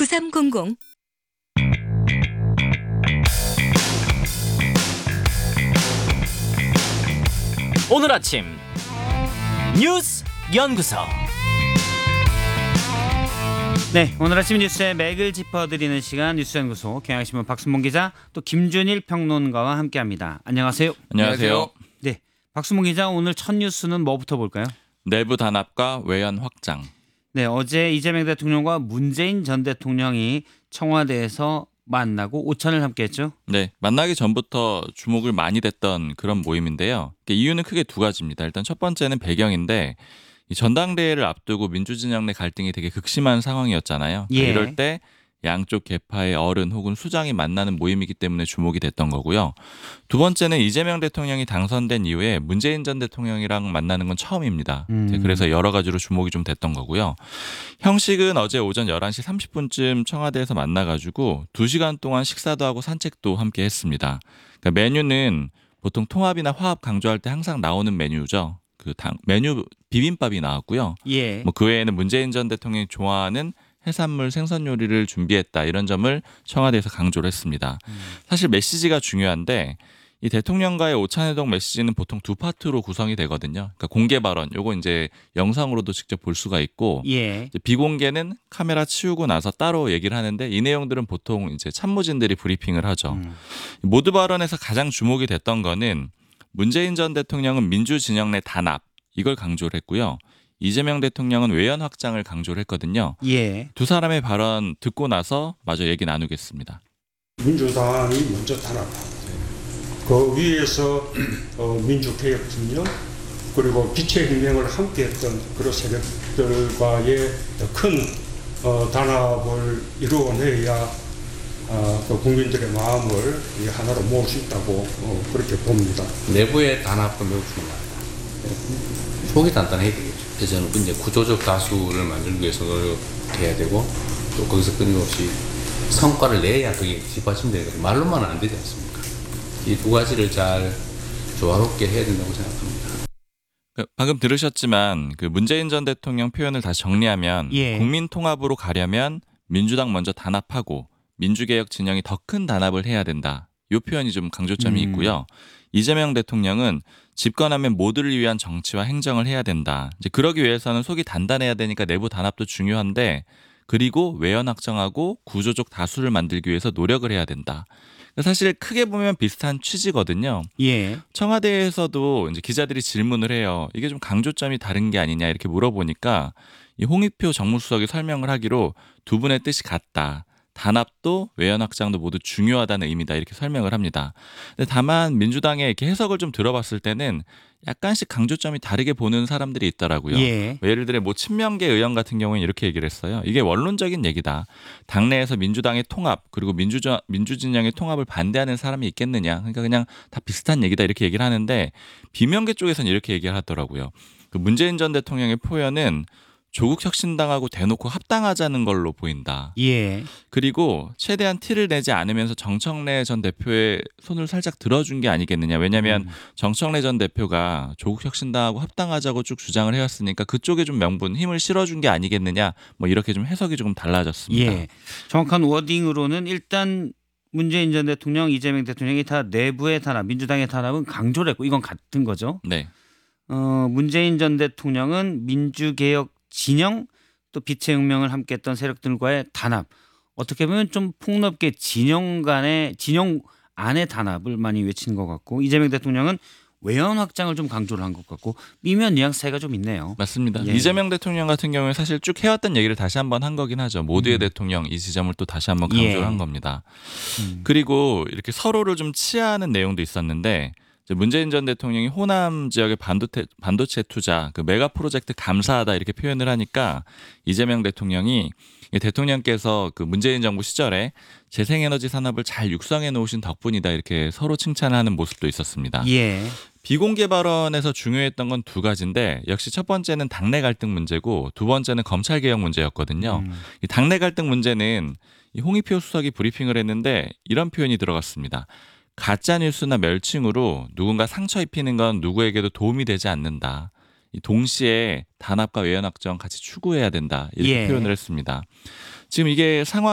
9300 오늘 아침 뉴스 연구소. 네, 오늘 아침 뉴스의 맥을 짚어드리는 시간 뉴스연구소 경향신문 박순봉 기자 또 김준일 평론가와 함께합니다. 안녕하세요. 안녕하세요. 네, 박순봉 기자 오늘 첫 뉴스는 뭐부터 볼까요? 내부 단합과 외연 확장. 네, 어제 이재명 대통령과 문재인 전 대통령이 청와대에서 만나고 오찬을 함께했죠. 네, 만나기 전부터 주목을 많이 됐던 그런 모임인데요. 이유는 크게 두 가지입니다. 일단 첫 번째는 배경인데 이 전당대회를 앞두고 민주진영 내 갈등이 되게 극심한 상황이었잖아요. 예. 이럴 때 양쪽 계파의 어른 혹은 수장이 만나는 모임이기 때문에 주목이 됐던 거고요. 두 번째는 이재명 대통령이 당선된 이후에 문재인 전 대통령이랑 만나는 건 처음입니다. 그래서 여러 가지로 주목이 좀 됐던 거고요. 형식은 어제 오전 11시 30분쯤 청와대에서 만나가지고 2시간 동안 식사도 하고 산책도 함께 했습니다. 그러니까 메뉴는 보통 통합이나 화합 강조할 때 항상 나오는 메뉴죠. 메뉴 비빔밥이 나왔고요. 예. 그 외에는 문재인 전 대통령이 좋아하는 해산물 생선 요리를 준비했다, 이런 점을 청와대에서 강조를 했습니다. 사실 메시지가 중요한데 이 대통령과의 오찬회동 메시지는 보통 두 파트로 구성이 되거든요. 그러니까 공개 발언, 요거 이제 영상으로도 직접 볼 수가 있고, 예. 이제 비공개는 카메라 치우고 나서 따로 얘기를 하는데 이 내용들은 보통 이제 참모진들이 브리핑을 하죠. 모두 발언에서 가장 주목이 됐던 거는 문재인 전 대통령은 민주 진영 내 단합, 이걸 강조를 했고요. 이재명 대통령은 외연 확장을 강조를 했거든요. 예. 두 사람의 발언 듣고 나서 마저 얘기 나누겠습니다. 민주당이 먼저 단합하고 그 위에서 민주개혁 진영 그리고 빛의 혁명을 함께했던 그런 세력들과의 큰 단합을 이루어내야 그 국민들의 마음을 하나로 모을 수 있다고 그렇게 봅니다. 내부의 단합도 매우 중요합니다. 속이 단단해야 되겠죠. 그래서 저는 이제 구조적 다수를 만들기 위해서 노력해야 되고 또 거기서 끊임없이 성과를 내야 그게 뒷받침되는 거예요. 말로만 안 되지 않습니까? 이 두 가지를 잘 조화롭게 해야 된다고 생각합니다. 방금 들으셨지만 그 문재인 전 대통령 표현을 다시 정리하면 예. 국민 통합으로 가려면 민주당 먼저 단합하고 민주개혁 진영이 더 큰 단합을 해야 된다. 이 표현이 좀 강조점이 있고요. 이재명 대통령은 집권하면 모두를 위한 정치와 행정을 해야 된다. 이제 그러기 위해서는 속이 단단해야 되니까 내부 단합도 중요한데, 그리고 외연 확장하고 구조적 다수를 만들기 위해서 노력을 해야 된다. 사실 크게 보면 비슷한 취지거든요. 예. 청와대에서도 이제 기자들이 질문을 해요. 이게 좀 강조점이 다른 게 아니냐 이렇게 물어보니까 이 홍익표 정무수석이 설명을 하기로 두 분의 뜻이 같다. 단합도 외연 확장도 모두 중요하다는 의미다, 이렇게 설명을 합니다. 근데 다만 민주당의 이렇게 해석을 좀 들어봤을 때는 약간씩 강조점이 다르게 보는 사람들이 있더라고요. 예. 예를 들어 친명계 의원 같은 경우는 이렇게 얘기를 했어요. 이게 원론적인 얘기다. 당내에서 민주당의 통합 그리고 민주진영의 통합을 반대하는 사람이 있겠느냐. 그러니까 그냥 다 비슷한 얘기다, 이렇게 얘기를 하는데 비명계 쪽에서는 이렇게 얘기를 하더라고요. 그 문재인 전 대통령의 표현은 조국 혁신당하고 대놓고 합당하자는 걸로 보인다. 예. 그리고 최대한 티를 내지 않으면서 정청래 전 대표의 손을 살짝 들어준 게 아니겠느냐. 왜냐하면 정청래 전 대표가 조국 혁신당하고 합당하자고 쭉 주장을 해왔으니까 그쪽에 좀 명분, 힘을 실어준 게 아니겠느냐. 뭐 이렇게 좀 해석이 조금 달라졌습니다. 예. 정확한 워딩으로는 일단 문재인 전 대통령, 이재명 대통령이 다 내부의 단합, 민주당의 단합은 강조를 했고 이건 같은 거죠. 네. 문재인 전 대통령은 민주개혁 진영 또 빛의 혁명을 함께했던 세력들과의 단합, 어떻게 보면 좀 폭넓게 진영 안의 단합을 많이 외친 것 같고, 이재명 대통령은 외연 확장을 좀 강조를 한 것 같고 미묘한 뉘앙스 차이가 좀 있네요. 맞습니다. 예. 이재명 대통령 같은 경우에 사실 쭉 해왔던 얘기를 다시 한번 한 거긴 하죠. 모두의 대통령, 이 지점을 또 다시 한번 강조를 예. 한 겁니다. 그리고 이렇게 서로를 좀 치하하는 내용도 있었는데, 문재인 전 대통령이 호남 지역의 반도체 투자 그 메가 프로젝트 감사하다, 이렇게 표현을 하니까 이재명 대통령이 대통령께서 그 문재인 정부 시절에 재생에너지 산업을 잘 육성해 놓으신 덕분이다, 이렇게 서로 칭찬을 하는 모습도 있었습니다. 예. 비공개 발언에서 중요했던 건 두 가지인데, 역시 첫 번째는 당내 갈등 문제고 두 번째는 검찰 개혁 문제였거든요. 이 당내 갈등 문제는 이 홍익표 수석이 브리핑을 했는데 이런 표현이 들어갔습니다. 가짜 뉴스나 멸칭으로 누군가 상처 입히는 건 누구에게도 도움이 되지 않는다. 동시에 단합과 외연 확정 같이 추구해야 된다, 이렇게 예. 표현을 했습니다. 지금 이게 상황